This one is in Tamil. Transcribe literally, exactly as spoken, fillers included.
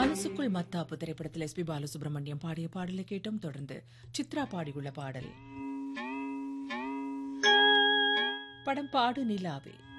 மனசுக்குள் மத்தாப்பு திரைப்படத்தில் எஸ் பி பாலசுப்ரமணியம் பாடிய பாடலை கேட்டோம். தொடர்ந்து சித்ரா பாடியுள்ள பாடல். படம் பாடு நிலாவே.